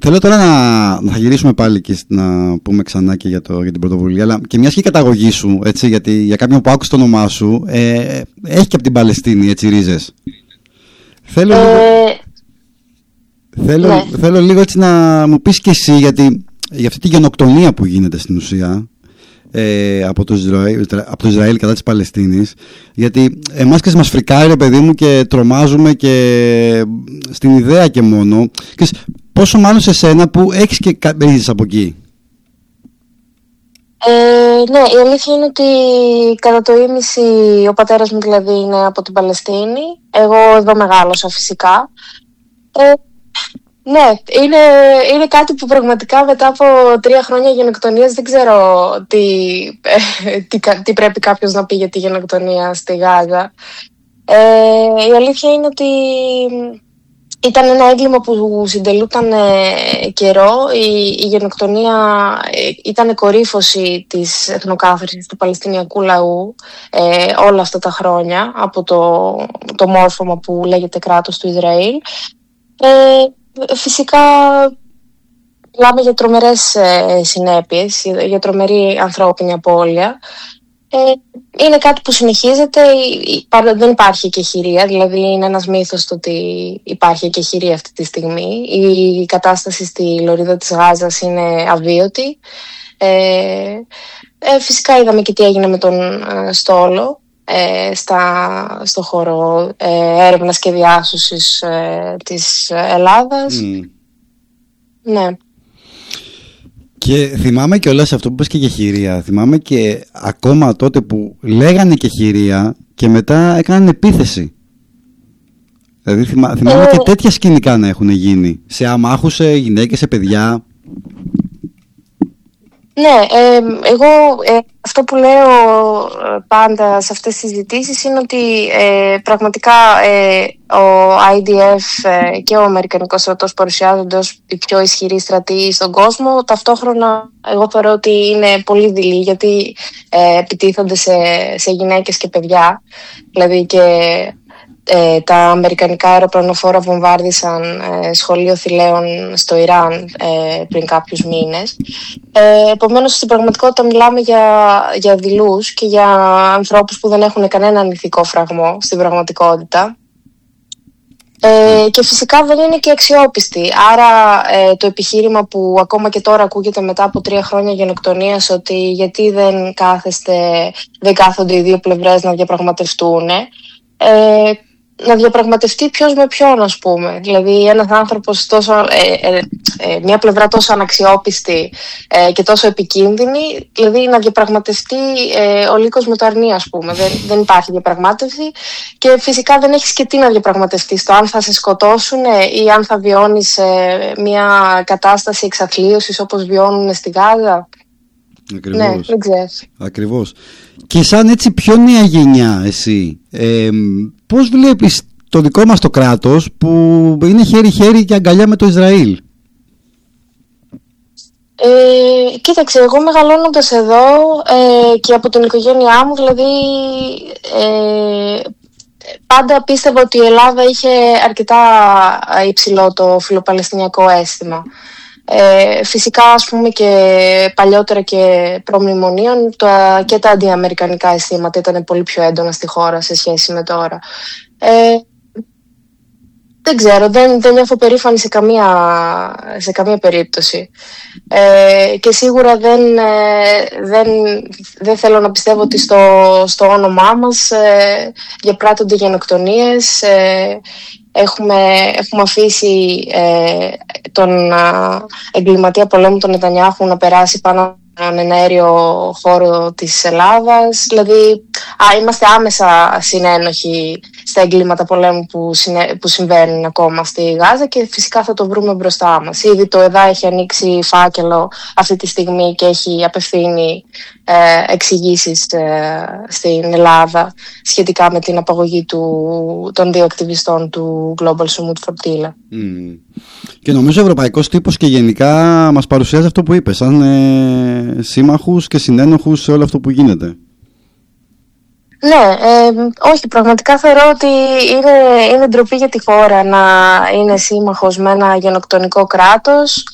Θέλω τώρα να θα γυρίσουμε πάλι και να πούμε ξανά και για την πρωτοβουλία, αλλά και μιας και η καταγωγή σου, έτσι, γιατί για κάποιον που άκουσε το όνομά σου, έχει και από την Παλαιστίνη, έτσι, ρίζες. Θέλω λίγο έτσι να μου πεις και εσύ για αυτή τη γενοκτονία που γίνεται στην ουσία από το Ισραήλ κατά της Παλαιστίνης, γιατί εμάς και μας φρικάρει, ρε παιδί μου, και τρομάζουμε και στην ιδέα και μόνο, και πόσο μάλλον σε σένα που έχεις και ρίζες από εκεί. Ναι, η αλήθεια είναι ότι κατά το ίμιση ο πατέρας μου δηλαδή είναι από την Παλαιστίνη. Εγώ εδώ μεγάλωσα φυσικά. Ναι, είναι κάτι που πραγματικά μετά από 3 χρόνια γενοκτονίας δεν ξέρω τι πρέπει κάποιος να πει για τη γενοκτονία στη Γάζα. Η αλήθεια είναι ότι ήταν ένα έγκλημα που συντελούταν καιρό. Η γενοκτονία ήταν κορύφωση της εθνοκάθαρσης του Παλαιστινιακού λαού όλα αυτά τα χρόνια, από το μόρφωμα που λέγεται κράτος του Ισραήλ. Φυσικά μιλάμε για τρομερές συνέπειες, για τρομερή ανθρώπινη απώλεια. Είναι κάτι που συνεχίζεται, δεν υπάρχει εκεχηρία, δηλαδή είναι ένας μύθος το ότι υπάρχει εκεχηρία αυτή τη στιγμή. Η κατάσταση στη λωρίδα της Γάζας είναι αβίωτη. Φυσικά είδαμε και τι έγινε με τον στόλο στο χώρο έρευνας και διάσωσης της Ελλάδας. Ναι. Και θυμάμαι και όλα σε αυτό που είπες και για χειρία. Θυμάμαι και ακόμα τότε που λέγανε και χειρία και μετά έκαναν επίθεση. Δηλαδή θυμάμαι και τέτοια σκηνικά να έχουν γίνει. Σε αμάχους, σε γυναίκες, σε παιδιά. Ναι, εγώ αυτό που λέω πάντα σε αυτές τις συζητήσεις είναι ότι πραγματικά ο IDF και ο Αμερικανικός στρατός παρουσιάζονται ως οι πιο ισχυροί στρατοί στον κόσμο. Ταυτόχρονα εγώ θεωρώ ότι είναι πολύ δειλοί, γιατί επιτίθονται σε γυναίκες και παιδιά. Δηλαδή και τα αμερικανικά αεροπλανοφόρα βομβάρδισαν σχολείο θηλαίων στο Ιράν πριν κάποιους μήνες. Επομένως, στην πραγματικότητα μιλάμε για δειλούς και για ανθρώπους που δεν έχουν κανέναν ηθικό φραγμό στην πραγματικότητα. Και φυσικά δεν είναι και αξιόπιστοι. Άρα το επιχείρημα που ακόμα και τώρα ακούγεται μετά από 3 χρόνια γενοκτονίας, ότι γιατί δεν κάθονται οι δύο πλευρές να διαπραγματευτούν, να διαπραγματευτεί ποιος με ποιον, ας πούμε. Δηλαδή ένας άνθρωπος μια πλευρά τόσο αναξιόπιστη και τόσο επικίνδυνη, δηλαδή να διαπραγματευτεί ο λύκος με το αρνί, ας πούμε. Δεν υπάρχει διαπραγμάτευση και φυσικά δεν έχεις και τι να διαπραγματευτείς, το αν θα σε σκοτώσουν ή αν θα βιώνεις μια κατάσταση εξαθλίωσης όπως βιώνουν στη Γάζα. Ακριβώς. Ναι, δεν ξέρεις. Ακριβώς. Και σαν έτσι πιο νέα γενιά εσύ, πώς βλέπεις το δικό μας το κράτος που είναι χέρι-χέρι και αγκαλιά με το Ισραήλ? Κοίταξε, εγώ μεγαλώνοντας εδώ και από την οικογένειά μου, δηλαδή πάντα πίστευα ότι η Ελλάδα είχε αρκετά υψηλό το φιλοπαλαιστινιακό αίσθημα. Φυσικά, ας πούμε, και παλιότερα και προμνημονίων και τα αντιαμερικανικά αισθήματα ήταν πολύ πιο έντονα στη χώρα σε σχέση με τώρα. Δεν ξέρω, δεν νιώθω περήφανη σε καμία περίπτωση. Και σίγουρα δεν θέλω να πιστεύω ότι στο όνομά μας διαπράττονται γενοκτονίες. Έχουμε αφήσει τον εγκληματία πολέμου τον Νετανιάχου να περάσει πάνω στον εναέριο χώρο της Ελλάδας. Δηλαδή είμαστε άμεσα συνένοχοι στα εγκλήματα πολέμου που συμβαίνουν ακόμα στη Γάζα και φυσικά θα το βρούμε μπροστά μας. Ήδη το ΕΔΑ έχει ανοίξει φάκελο αυτή τη στιγμή και έχει απευθύνει εξηγήσεις στην Ελλάδα σχετικά με την απαγωγή των 2 ακτιβιστών του Global Summit Flotilla. Και νομίζω ο ευρωπαϊκός τύπος και γενικά μας παρουσιάζει αυτό που είπες, σαν σύμμαχους και συνένοχους σε όλο αυτό που γίνεται. Ναι, όχι, πραγματικά θεωρώ ότι είναι ντροπή για τη χώρα να είναι σύμμαχος με ένα γενοκτονικό κράτος